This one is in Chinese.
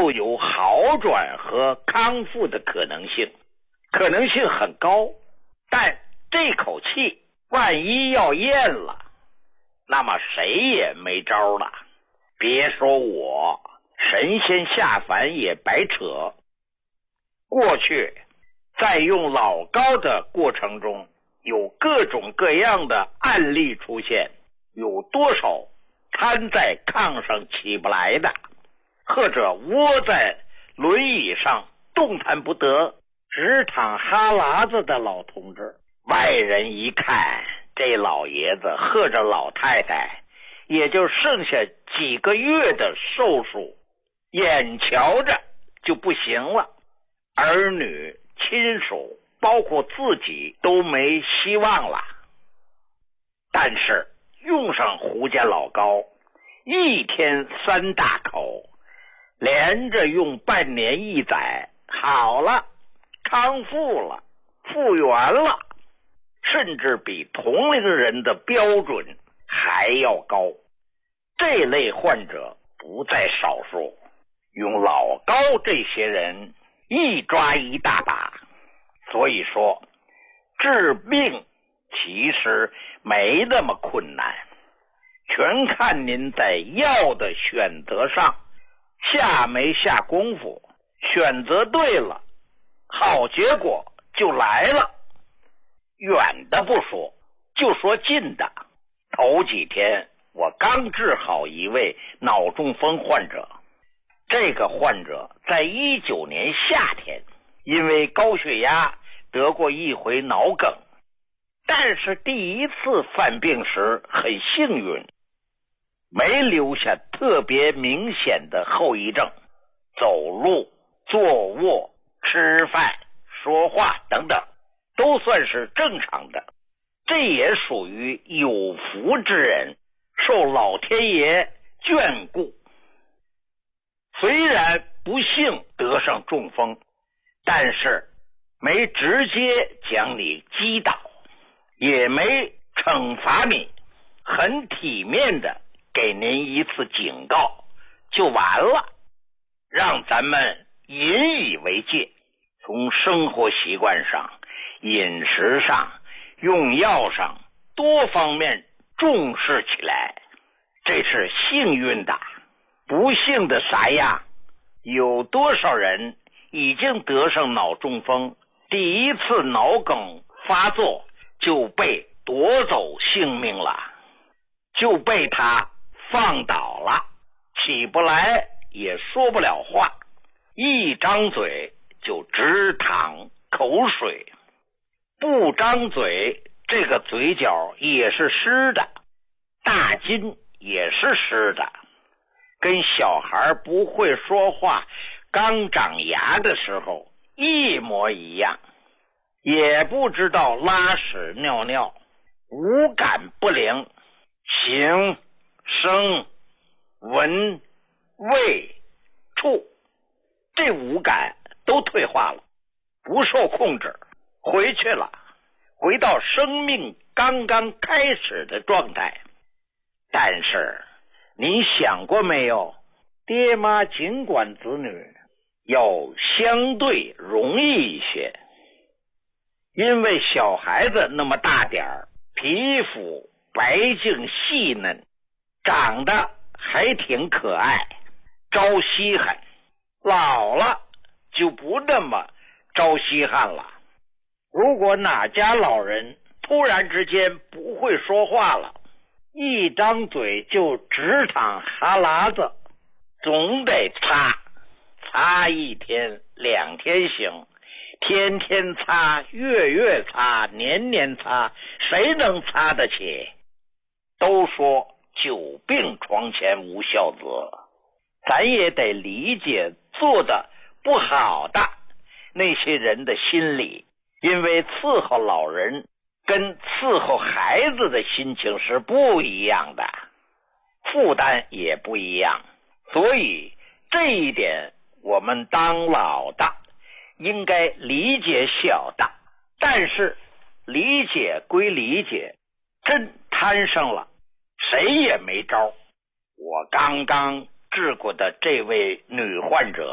就有好转和康复的可能性很高。但这口气万一要咽了，那么谁也没招了。别说我，神仙下凡也白扯。过去在用老高的过程中，有各种各样的案例出现，有多少瘫在炕上起不来的，或者窝在轮椅上动弹不得，直淌哈喇子的老同志。外人一看，这老爷子或者老太太也就剩下几个月的寿数，眼瞧着就不行了，儿女亲属包括自己都没希望了。但是用上胡家老高，一天3大口，连着用半年1载，好了，康复了，复原了，甚至比同龄人的标准还要高。这类患者不在少数，用老高这些人一抓一大把。所以说治病其实没那么困难，全看您在药的选择上下没下功夫，选择对了，好结果就来了。远的不说，就说近的。头几天我刚治好一位脑中风患者，这个患者在19年夏天因为高血压得过一回脑梗，但是第一次犯病时很幸运，没留下特别明显的后遗症，走路、坐卧、吃饭、说话等等都算是正常的。这也属于有福之人，受老天爷眷顾。虽然不幸得上中风，但是没直接将你击倒，也没惩罚你，很体面的给您一次警告就完了，让咱们引以为戒，从生活习惯上、饮食上、用药上多方面重视起来。这是幸运的。不幸的啥样？有多少人已经得上脑中风，第一次脑梗发作就被夺走性命了，就被他放倒了，起不来也说不了话，一张嘴就直淌口水，不张嘴这个嘴角也是湿的，大筋也是湿的，跟小孩不会说话刚长牙的时候一模一样，也不知道拉屎尿尿，五感不灵，形、声、闻、味、触，这五感都退化了，不受控制，回去了，回到生命刚刚开始的状态。但是您想过没有，爹妈尽管子女要相对容易一些，因为小孩子那么大点儿，皮肤白净细嫩，长得还挺可爱，招稀罕。老了就不那么招稀罕了。如果哪家老人突然之间不会说话了，一张嘴就直淌哈喇子，总得擦1天2天行，天天擦，月月擦，年年擦，谁能擦得起？都说久病床前无孝子，咱也得理解做的不好的那些人的心理，因为伺候老人跟伺候孩子的心情是不一样的，负担也不一样，所以这一点我们当老的应该理解小的，但是理解归理解，真摊上了谁也没招。我刚刚治过的这位女患者